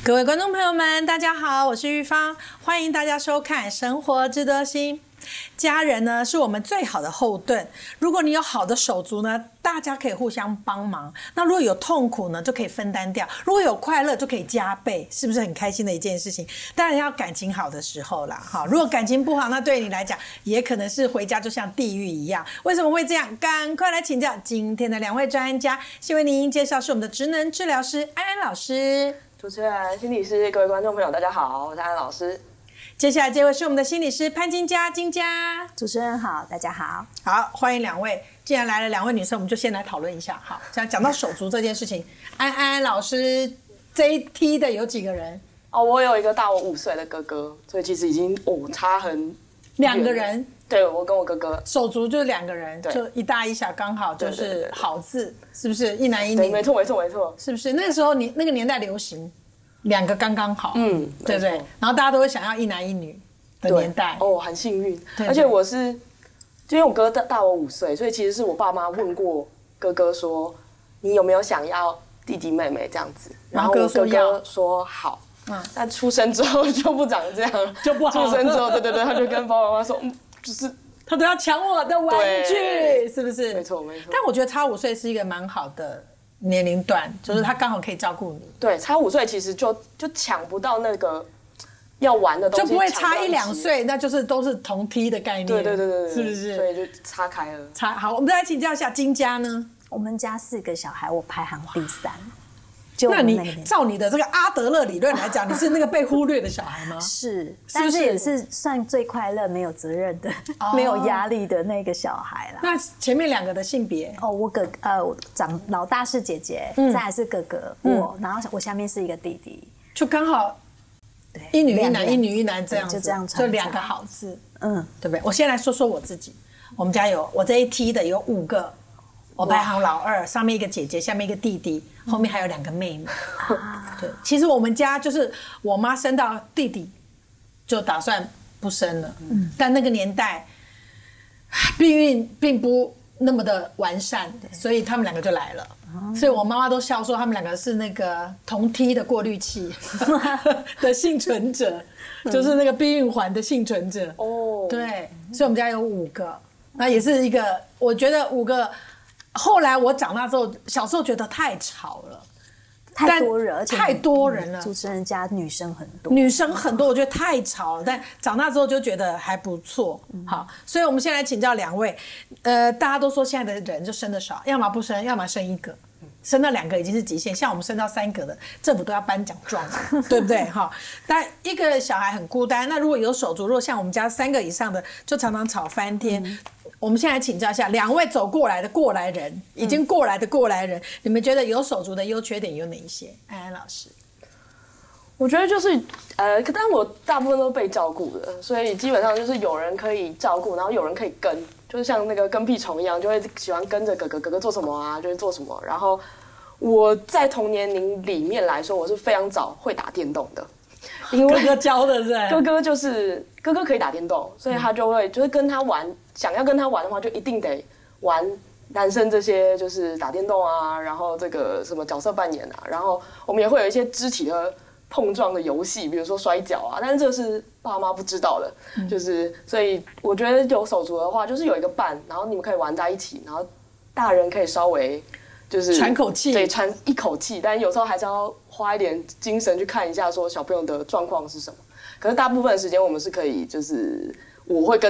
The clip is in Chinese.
各位观众朋友们，大家好，我是玉芳，欢迎大家收看《生活知多心》。家人呢是我们最好的后盾，如果你有好的手足呢，大家可以互相帮忙。那如果有痛苦呢，就可以分担掉；如果有快乐，就可以加倍，是不是很开心的一件事情？当然要感情好的时候啦，哈。如果感情不好，那对你来讲也可能是回家就像地狱一样。为什么会这样？赶快来请教今天的两位专家。先为您介绍是我们的职能治疗师安安老师。 主持人、心理师，各位观众朋友，大家好，我是安老师。 接下来这位是我们的心理师潘金佳，金佳。 主持人好，大家好。 好，欢迎两位。既然来了两位女生，我们就先来讨论一下。好，讲到手足这件事情，安安老师这一梯的有几个人？ 哦，我有一个大我5岁的哥哥，所以其实已经差很 2个人。 对，我跟我哥哥手足就是2个人，就一大一小，刚好就是好字，是不是？一男一女？ 对，没错， 是不是？那个时候你那个年代流行2个刚刚好，对不对？然后大家都会想要一男一女的年代。 哦，很幸运，而且我是，就因为我哥大我5岁，所以其实是我爸妈问过哥哥说，你有没有想要弟弟妹妹这样子？然后我哥哥说好。但出生之后就不长这样， 就不好。 出生之后，对，他就跟爸爸妈妈说，就是他都要抢我的玩具，是不是？ 没错。 但我觉得差5岁是一个蛮好的年龄段，就是他刚好可以照顾你。 对，差5岁其实就抢不到那个要玩的东西， 就不会差1、2岁，那就是都是同梯的概念。 对， 是不是？ 所以就岔开了。 好，我们再来请教一下金佳呢？ 我们家4个小孩，我排行第3。 那你照你的这个阿德勒理论来讲，你是那个被忽略的小孩吗？ 是，但是也是算最快乐、没有责任的、没有压力的那个小孩啦。 那前面2个的性别？ 哦，我老大是姐姐，再来是哥哥，然后我下面是一个弟弟， 就刚好一女一男，一女一男这样子， 就这样， 就2个好字，对不对？我先来说说我自己，我们家我这一梯的有5个。我排行老2，上面一个姐姐，下面一个弟弟，后面还有2个妹妹。对，其实我们家就是我妈生到弟弟，就打算不生了。但那个年代避孕并不那么的完善，所以他们2个就来了。所以我妈妈都笑说他们2个是那个同梯的过滤器的幸存者，就是那个避孕环的幸存者。哦，对，所以我们家有5个，那也是一个，我觉得5个。后来我长大之后，小时候觉得太吵了， 太多人，而且太多人了。 主持人家女生很多， 我觉得太吵了。但长大之后就觉得还不错。好，所以我们先来请教2位。大家都说现在的人就生得少，要么不生，要么生1个。生到2个已经是极限，像我们生到3个的，政府都要颁奖状，对不对？哈，但一个小孩很孤单。那如果有手足，如果像我们家3个以上的，就常常吵翻天。我们现在请教一下2位走过来的过来人，已经过来的过来人，你们觉得有手足的优缺点有哪一些？安安老师， 我觉得就是但我大部分都被照顾的，所以基本上就是有人可以照顾，然后有人可以跟。就是像那个跟屁虫一样，就会喜欢跟着哥哥做什么啊，就会做什么。然后我在同年龄里面来说，我是非常早会打电动的， 因为哥哥教的是哥哥可以打电动，所以他就是跟他玩，想要跟他玩的话，就一定得玩男生这些就是打电动啊，然后这个什么角色扮演啊，然后我们也会有一些肢体的碰撞的游戏，比如说摔跤啊，但是这个是爸妈不知道的，就是所以我觉得有手足的话，就是有一个伴，然后你们可以玩在一起，然后大人可以稍微就是喘口气， 对，喘一口气，但有时候还是要花一点精神去看一下说小朋友的状况是什么。可是大部分的时间我们是可以，就是我会跟